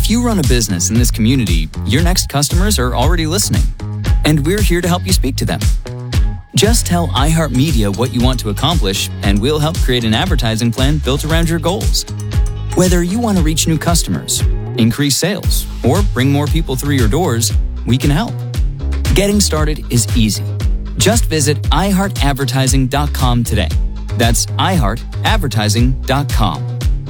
If you run a business in this community, your next customers are already listening, and we're here to help you speak to them. Just tell iHeartMedia what you want to accomplish, and we'll help create an advertising plan built around your goals. Whether you want to reach new customers, increase sales, or bring more people through your doors, we can help. Getting started is easy. Just visit iHeartAdvertising.com today. That's iHeartAdvertising.com.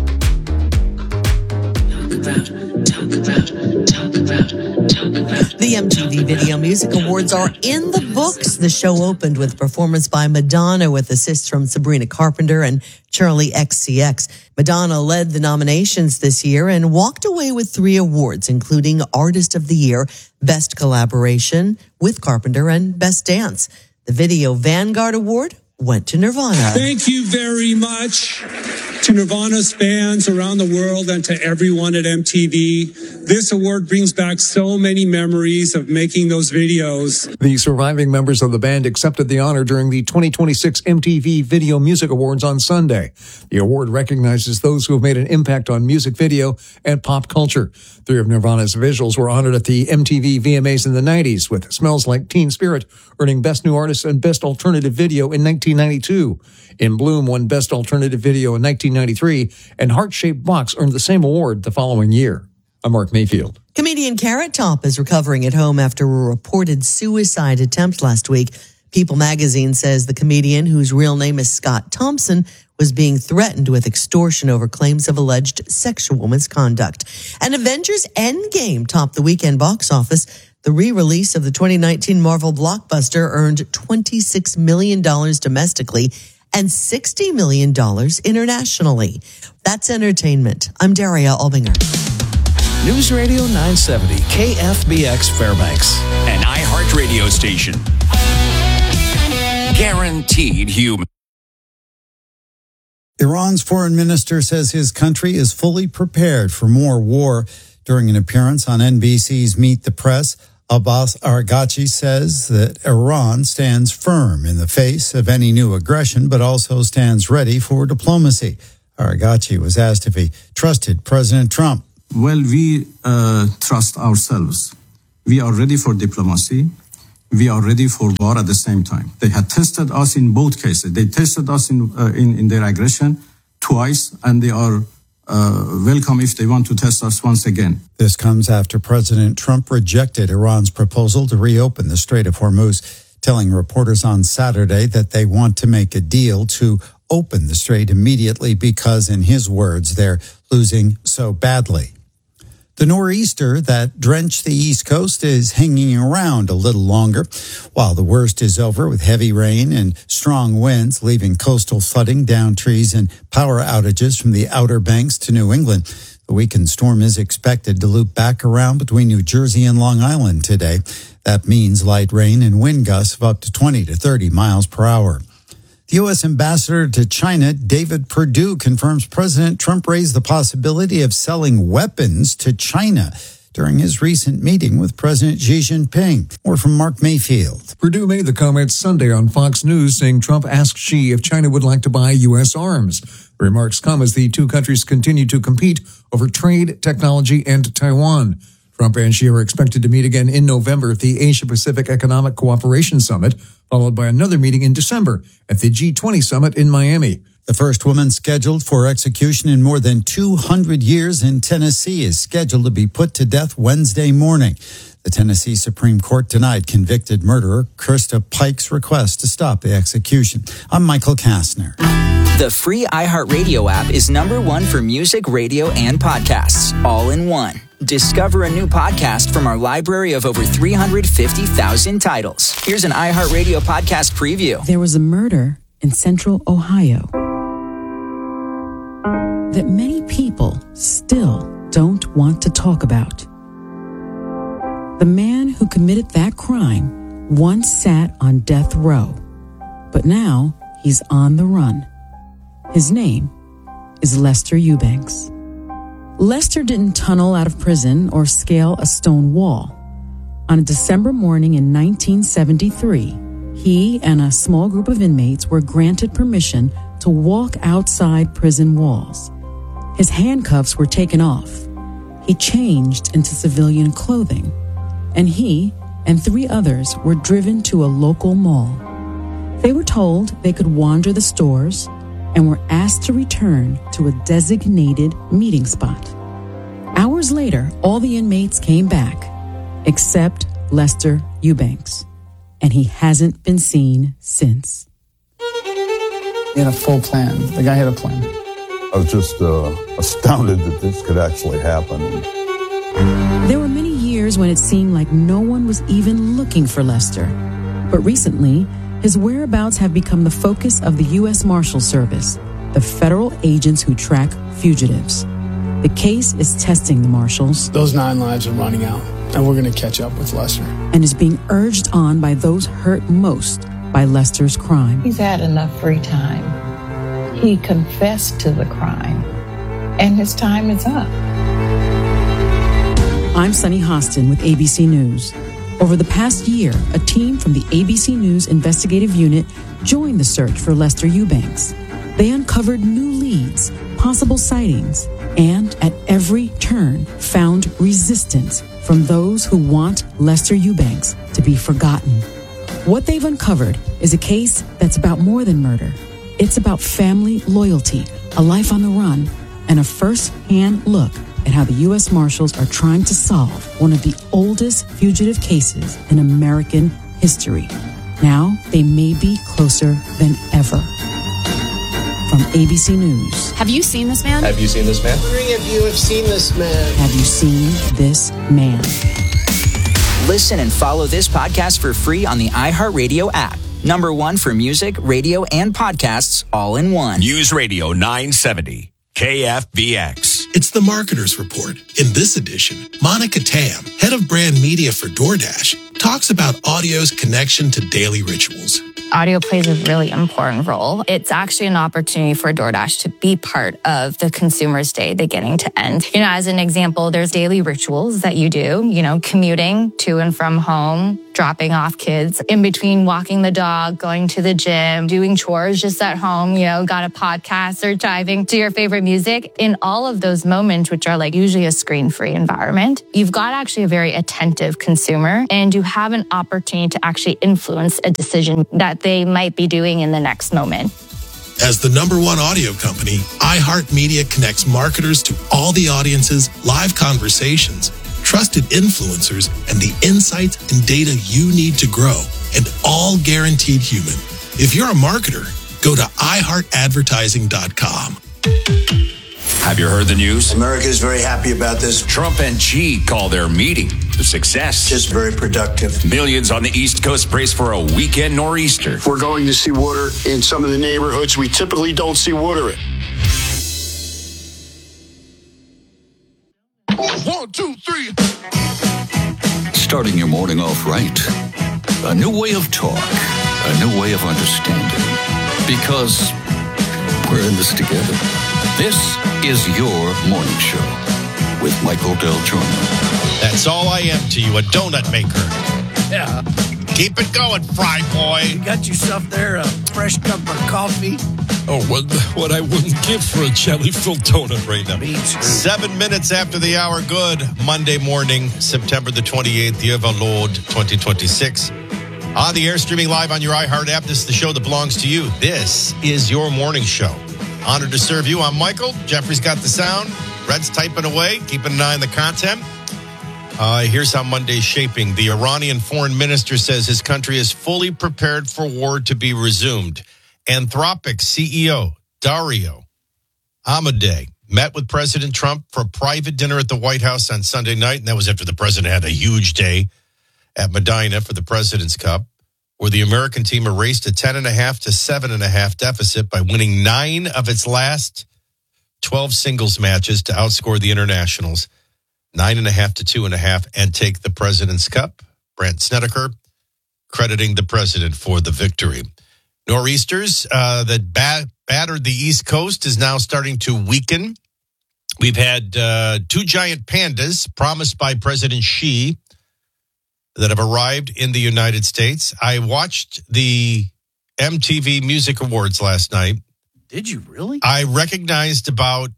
The MTV Video Music Awards are in the books. The show opened with a performance by Madonna with assists from Sabrina Carpenter and Charlie XCX. Madonna led the nominations this year and walked away with 3 awards, including Artist of the Year, Best Collaboration with Carpenter, and Best Dance. The Video Vanguard Award went to Nirvana. Thank you very much to Nirvana's fans around the world and to everyone at MTV. This award brings back so many memories of making those videos. The surviving members of the band accepted the honor during the 2026 MTV Video Music Awards on Sunday. The award recognizes those who have made an impact on music video and pop culture. 3 of Nirvana's visuals were honored at the MTV VMAs in the 90s, with Smells Like Teen Spirit earning Best New Artist and Best Alternative Video in 1992. In Bloom won Best Alternative Video in 1993, and Heart-Shaped Box earned the same award the following year. I'm Mark Mayfield. Comedian Carrot Top is recovering at home after a reported suicide attempt last week. People magazine says the comedian, whose real name is Scott Thompson, was being threatened with extortion over claims of alleged sexual misconduct. And Avengers Endgame topped the weekend box office. The re-release of the 2019 Marvel blockbuster earned $26 million domestically and $60 million internationally. That's entertainment. I'm Daria Albinger. News Radio 970, KFBX Fairbanks, an iHeartRadio station. Guaranteed human. Iran's foreign minister says his country is fully prepared for more war. During an appearance on NBC's Meet the Press, Abbas Araghchi says that Iran stands firm in the face of any new aggression, but also stands ready for diplomacy. Araghchi was asked if he trusted President Trump. Well, we trust ourselves. We are ready for diplomacy. We are ready for war at the same time. They had tested us in both cases. They tested us in their aggression twice, and they are welcome if they want to test us once again. This comes after President Trump rejected Iran's proposal to reopen the Strait of Hormuz, telling reporters on Saturday that they want to make a deal to open the strait immediately because, in his words, they're losing so badly. The nor'easter that drenched the East Coast is hanging around a little longer. While the worst is over with heavy rain and strong winds, leaving coastal flooding, downed trees, and power outages from the Outer Banks to New England, the weakened storm is expected to loop back around between New Jersey and Long Island today. That means light rain and wind gusts of up to 20 to 30 miles per hour. The U.S. ambassador to China, David Perdue, confirms President Trump raised the possibility of selling weapons to China during his recent meeting with President Xi Jinping. More from Mark Mayfield. Perdue made the comments Sunday on Fox News, saying Trump asked Xi if China would like to buy U.S. arms. The remarks come as the two countries continue to compete over trade, technology, and Taiwan. Trump and Xi are expected to meet again in November at the Asia-Pacific Economic Cooperation Summit, followed by another meeting in December at the G20 Summit in Miami. The first woman scheduled for execution in more than 200 years in Tennessee is scheduled to be put to death Wednesday morning. The Tennessee Supreme Court denied convicted murderer Krista Pike's request to stop the execution. I'm Michael Kastner. The free iHeartRadio app is #1 for music, radio, and podcasts, all in one. Discover a new podcast from our library of over 350,000 titles. Here's an iHeartRadio podcast preview. There was a murder in central Ohio that many people still don't want to talk about. The man who committed that crime once sat on death row, but now he's on the run. His name is Lester Eubanks. Lester didn't tunnel out of prison or scale a stone wall. On a December morning in 1973, he and a small group of inmates were granted permission to walk outside prison walls. His handcuffs were taken off, he changed into civilian clothing, and he and 3 others were driven to a local mall. They were told they could wander the stores and were asked to return to a designated meeting spot. Hours later, all the inmates came back, except Lester Eubanks, and he hasn't been seen since. He had a full plan. The guy had a plan. I was just astounded that this could actually happen. There were many years when it seemed like no one was even looking for Lester. But recently, his whereabouts have become the focus of the U.S. Marshal Service, the federal agents who track fugitives. The case is testing the marshals. Those 9 lives are running out, and we're going to catch up with Lester. And is being urged on by those hurt most by Lester's crime. He's had enough free time. He confessed to the crime, and his time is up. I'm Sunny Hostin with ABC News. Over the past year, a team from the ABC News investigative unit joined the search for Lester Eubanks. They uncovered new leads, possible sightings, and at every turn found resistance from those who want Lester Eubanks to be forgotten. What they've uncovered is a case that's about more than murder. It's about family loyalty, a life on the run, and a first-hand look at how the U.S. Marshals are trying to solve one of the oldest fugitive cases in American history. Now, they may be closer than ever. From ABC News. Have you seen this man? Have you seen this man? How many of you have seen this man? Have you seen this man? Listen and follow this podcast for free on the iHeartRadio app. #1 for music, radio, and podcasts all in one. News Radio 970, KFBX. It's the Marketer's Report. In this edition, Monica Tam, head of brand media for DoorDash, talks about audio's connection to daily rituals. Audio plays a really important role. It's actually an opportunity for DoorDash to be part of the consumer's day beginning to end. As an example, there's daily rituals that you do, commuting to and from home, dropping off kids, in between walking the dog, going to the gym, doing chores just at home, got a podcast or driving to your favorite music. In all of those moments, which are like usually a screen-free environment, you've got actually a very attentive consumer, and you have an opportunity to actually influence a decision that they might be doing in the next moment. As the #1 audio company, iHeartMedia connects marketers to all the audiences, live conversations, trusted influencers, and the insights and data you need to grow, and all guaranteed human. If you're a marketer, go to iHeartAdvertising.com. Have you heard the news? America's very happy about this. Trump and Xi call their meeting a success. Just very productive. Millions on the East Coast brace for a weekend nor'easter. We're going to see water in some of the neighborhoods we typically don't see water in. 1, 2, 3. Starting your morning off right. A new way of talk. A new way of understanding. Because we're in this together. This is your morning show with Michael Del Giorno. That's all I am to you, a donut maker. Yeah. Keep it going, fry boy. You got yourself there a fresh cup of coffee? Oh, what I wouldn't give for a jelly-filled donut right now. 7 minutes after the hour. Good Monday morning, September the 28th, year of our Lord, 2026. On the air, streaming live on your iHeart app. This is the show that belongs to you. This is your morning show. Honored to serve you. I'm Michael. Jeffrey's got the sound. Red's typing away, keeping an eye on the content. Here's how Monday's shaping. The Iranian foreign minister says his country is fully prepared for war to be resumed. Anthropic CEO Dario Amodei met with President Trump for a private dinner at the White House on Sunday night, and that was after the president had a huge day at Medina for the President's Cup, where the American team erased a 10.5 to 7.5 deficit by winning 9 of its last 12 singles matches to outscore the internationals 9.5 to 2.5 and take the President's Cup. Brant Snedeker crediting the president for the victory. Nor'easters that battered the East Coast is now starting to weaken. We've had 2 giant pandas promised by President Xi that have arrived in the United States. I watched the MTV Music Awards last night. Did you really? I recognized about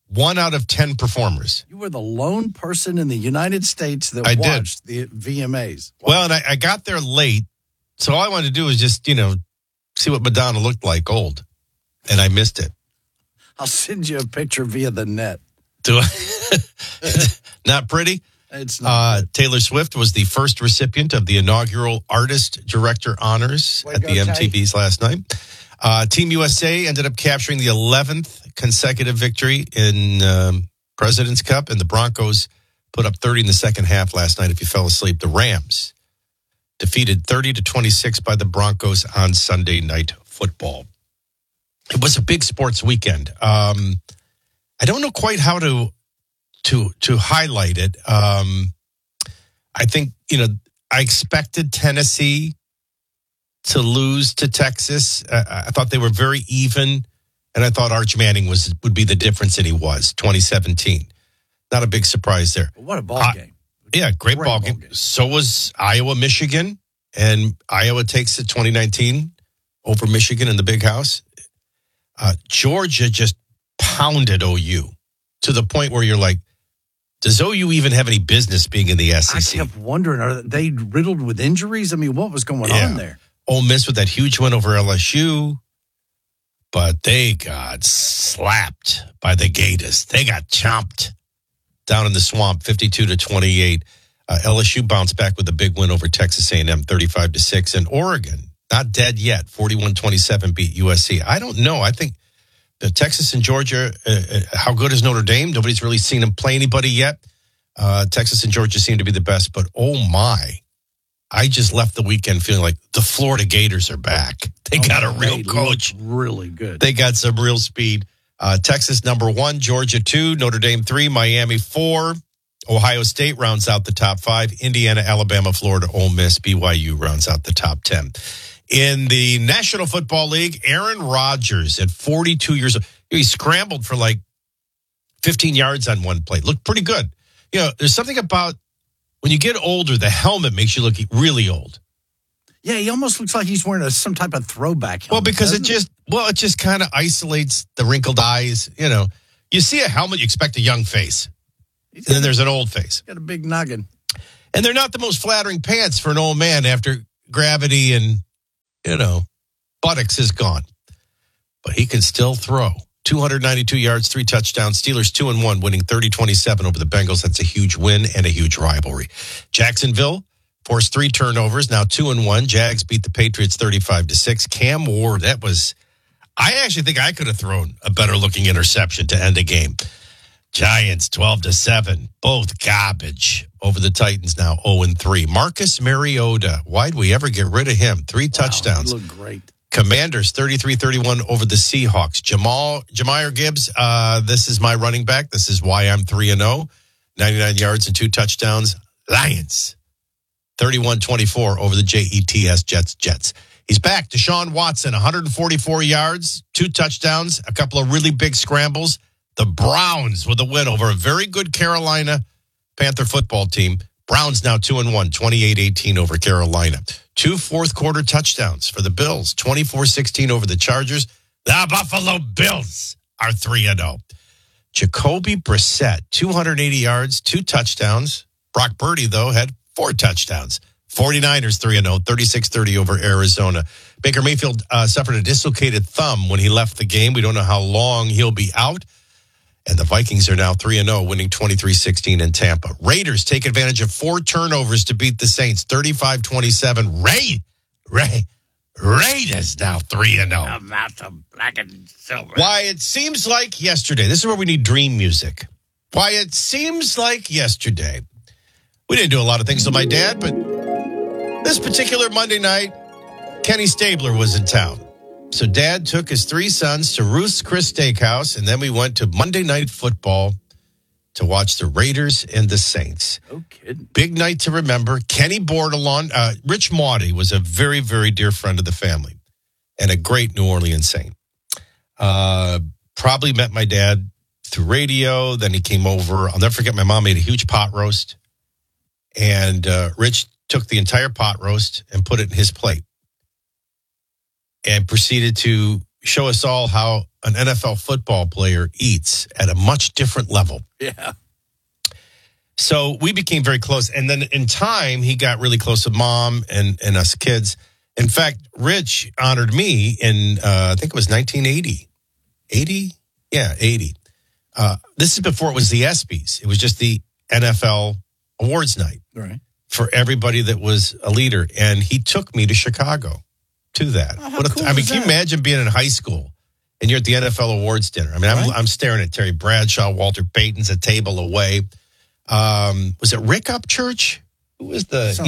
1 out of 10 performers. You were the lone person in the United States that watched the VMAs. Wow. Well, and I got there late, so all I wanted to do was just, see what Madonna looked like old, and I missed it. I'll send you a picture via the net. Not pretty? It's not. Taylor Swift was the first recipient of the inaugural Artist Director Honors at the MTVs last night. Team USA ended up capturing the 11th consecutive victory in President's Cup, and the Broncos put up 30 in the second half last night. If you fell asleep, the Rams defeated 30-26 by the Broncos on Sunday Night Football. It was a big sports weekend. I don't know quite how to highlight it. I think, I expected Tennessee to lose to Texas. I thought they were very even, and I thought Arch Manning would be the difference, and he was, 2017. Not a big surprise there. What a ball game. Yeah, great ball game. So was Iowa, Michigan, and Iowa takes it 2019 over Michigan in the Big House. Georgia just pounded OU to the point where you're like, does OU even have any business being in the SEC? I kept wondering, are they riddled with injuries? I mean, what was going on there? Ole Miss with that huge win over LSU, but they got slapped by the Gators. They got chomped down in the swamp, 52-28. LSU bounced back with a big win over Texas A&M, 35-6. And Oregon, not dead yet, 41-27 beat USC. I don't know. I think the Texas and Georgia, how good is Notre Dame? Nobody's really seen them play anybody yet. Texas and Georgia seem to be the best, but oh my. I just left the weekend feeling like the Florida Gators are back. They got a real coach. Really good. They got some real speed. Texas, number 1, Georgia 2, Notre Dame 3, Miami 4. Ohio State rounds out the top 5. Indiana, Alabama, Florida, Ole Miss, BYU rounds out the top 10. In the National Football League, Aaron Rodgers at 42 years old, he scrambled for like 15 yards on one play. Looked pretty good. There's something about when you get older, the helmet makes you look really old. Yeah, he almost looks like he's wearing some type of throwback helmet. Well, because it just kind of isolates the wrinkled eyes. You see a helmet, you expect a young face. And then there's an old face. Got a big noggin. And they're not the most flattering pants for an old man after gravity and, buttocks is gone. But he can still throw. 292 yards, 3 touchdowns. Steelers 2-1, winning 30-27 over the Bengals. That's a huge win and a huge rivalry. Jacksonville forced 3 turnovers, now 2-1. Jags beat the Patriots 35-6. Cam Ward, I actually think I could have thrown a better looking interception to end a game. Giants 12-7, both garbage over the Titans, now 0-3. Marcus Mariota, why'd we ever get rid of him? 3 touchdowns. He looked great. Commanders 33-31 over the Seahawks. Jahmyr Gibbs, this is my running back. This is why I'm 3-0. 99 yards and 2 touchdowns. Lions 31-24 over the Jets. He's back. Deshaun Watson, 144 yards, 2 touchdowns, a couple of really big scrambles. The Browns with a win over a very good Carolina Panther football team. Browns now 2-1, 28-18 over Carolina. 2 fourth-quarter touchdowns for the Bills, 24-16 over the Chargers. The Buffalo Bills are 3-0. Jacoby Brissett, 280 yards, 2 touchdowns. Brock Purdy, though, had 4 touchdowns. 49ers 3-0, 36-30 over Arizona. Baker Mayfield suffered a dislocated thumb when he left the game. We don't know how long he'll be out. And the Vikings are now 3-0, winning 23-16 in Tampa. Raiders take advantage of 4 turnovers to beat the Saints, 35-27. Raiders now 3-0. Amount of black and silver. Why it seems like yesterday. This is where we need dream music. Why it seems like yesterday. We didn't do a lot of things to my dad, but this particular Monday night, Kenny Stabler was in town. So Dad took his 3 sons to Ruth's Chris Steakhouse, and then we went to Monday Night Football to watch the Raiders and the Saints. No kidding. Big night to remember. Kenny Bordelon, Rich Maudie was a very, very dear friend of the family and a great New Orleans Saint. Probably met my dad through radio. Then he came over. I'll never forget, my mom made a huge pot roast, and Rich took the entire pot roast and put it in his plate and proceeded to show us all how an NFL football player eats at a much different level. Yeah. So we became very close. And then in time, he got really close with Mom and us kids. In fact, Rich honored me in, I think it was 1980. 80? Yeah, 80. This is before it was the ESPYs. It was just the NFL awards night for everybody that was a leader. And he took me to Chicago to that. Can you imagine being in high school and you're at the NFL awards dinner? I mean, I'm staring at Terry Bradshaw, Walter Payton's a table away. Was it Rick Upchurch? Who was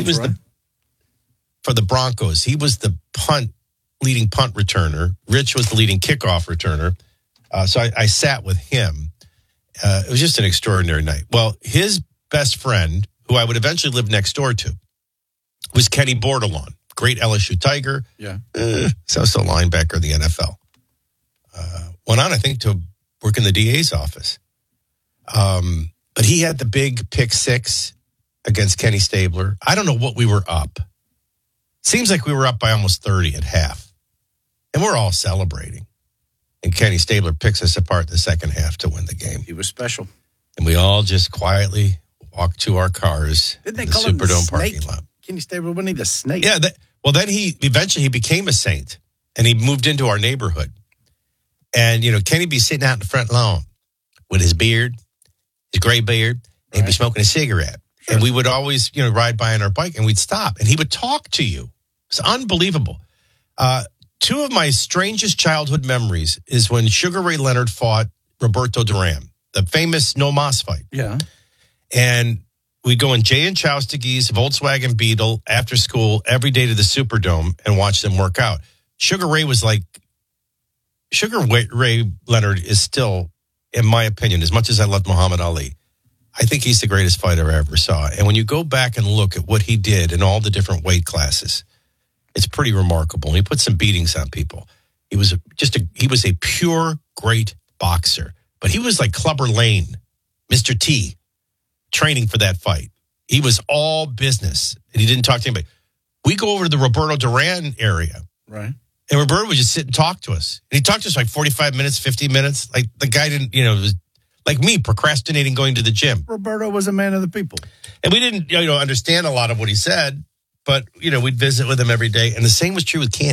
for the Broncos? He was the leading punt returner. Rich was the leading kickoff returner. So I sat with him. It was just an extraordinary night. Well, his best friend, who I would eventually live next door to, was Kenny Bordelon, great LSU Tiger. Yeah. So linebacker in the NFL. Went on, I think, to work in the DA's office. But he had the big pick six against Kenny Stabler. I don't know what we were up. Seems like we were up by almost 30 at half. And we're all celebrating. And Kenny Stabler picks us apart in the second half to win the game. He was special. And we all just quietly walked to our cars in the Superdome parking lot. Kenny Stabler, wasn't he the snake? Yeah. Then he eventually became a Saint. And he moved into our neighborhood. And, Kenny be sitting out in the front lawn with his beard, his gray beard, and he'd be smoking a cigarette. Sure. And we would always, ride by on our bike, and we'd stop. And he would talk to you. It's unbelievable. Two of my strangest childhood memories is when Sugar Ray Leonard fought Roberto Duran, the famous No Mas fight. Yeah. And we'd go in Jay and Chowstagy's Volkswagen Beetle after school every day to the Superdome and watch them work out. Sugar Ray Leonard is still, in my opinion, as much as I love Muhammad Ali, I think he's the greatest fighter I ever saw. And when you go back and look at what he did in all the different weight classes, it's pretty remarkable. And he put some beatings on people. He was a pure, great boxer. But he was like Clubber Lane, Mr. T, training for that fight. He was all business, and he didn't talk to anybody. We go over to the Roberto Duran area. Right. And Roberto would just sit and talk to us. And he talked to us like 45 minutes, 50 minutes. Like the guy didn't, it was like me procrastinating going to the gym. Roberto was a man of the people. And we didn't, understand a lot of what he said. But, we'd visit with him every day. And the same was true with Candy.